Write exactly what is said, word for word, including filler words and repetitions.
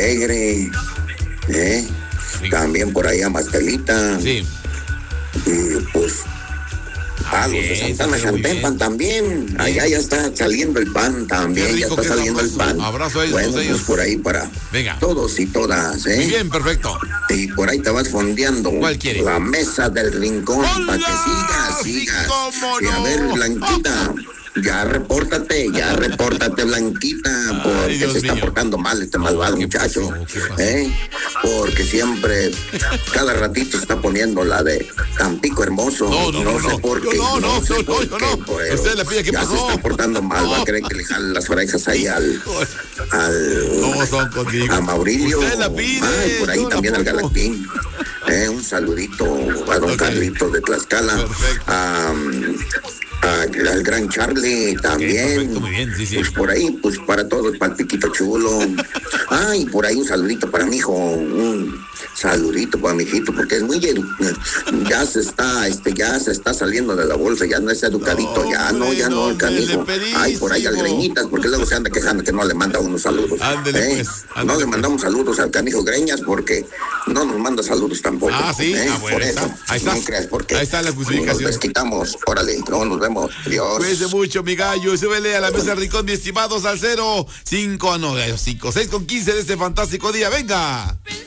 Alegre, ¿eh? Sí. También por ahí a Mastelita. Sí. Y pues a los de Santana Chantempan también. Bien. Allá ya está saliendo el pan también. Ya está saliendo abrazo, el pan. Abrazo a ellos, bueno, ellos. pues por ahí para Venga. Todos y todas, ¿eh? Muy bien, perfecto. Y por ahí te vas fondeando. ¿Cuál quiere? La mesa del rincón. Para que sigas, sigas. Sí, cómo no. Y a ver, Blanquita. Ya repórtate, ya repórtate, Blanquita, porque Ay, se está mío. portando mal este malvado muchacho, pasó, ¿eh? Porque siempre, cada ratito está poniendo la de Tampico Hermoso. No, no, no, no, no sé por qué, no, no, no, sé no, por no, qué, no, pero usted le pide que ya pasó. se está portando mal, va a querer que le jalen las orejas ahí al, al, ¿Cómo son contigo? a Maurilio. Usted la pide. Ay, por ahí no también al Galactín. Eh, un saludito a don okay. Carlitos de Tlaxcala. Perfecto. Um, al gran Charlie también. Okay, perfecto, muy bien, sí, sí. Pues por ahí, pues para todos, para el Piquito Chulo. Ay, por ahí un saludito para mi hijo, un saludito para mi hijito, porque es muy edu- ya se está, este, ya se está saliendo de la bolsa, ya no es educadito, no, ya no, ya no, el canijo. Ay, por ahí al Greñitas, porque luego se anda quejando que no le manda unos saludos. Ándele, ¿eh? pues, ándele, no le mandamos pues. saludos al canijo Greñas porque no nos manda saludos tampoco. Ah, sí, ¿eh? ah, bueno, por ahí eso, está, ahí está. No creas porque ahí está la justificación. Nos desquitamos, órale, no nos vemos, Dios. Cuídense mucho, mi gallo, súbele a la mesa del rincón, mi estimados, al cero, cinco, no, cinco, seis con quince de este fantástico día, venga.